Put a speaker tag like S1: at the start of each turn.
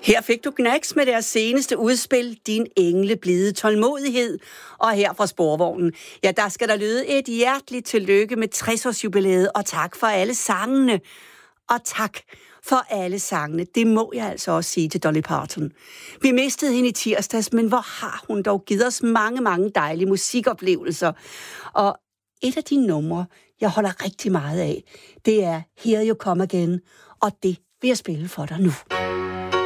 S1: Her fik du Knacks med deres seneste udspil, Din engle blide tålmodighed. Og her fra Sporvognen, ja, der skal der lyde et hjerteligt tillykke med 60-års jubilæet, og tak for alle sangene. Og tak for alle sangene. Det må jeg altså også sige til Dolly Parton. Vi mistede hende i tirsdags, men hvor har hun dog givet os mange, mange dejlige musikoplevelser. Og et af de numre, jeg holder rigtig meget af, det er Here You Come Again, og det vil jeg spille for dig nu.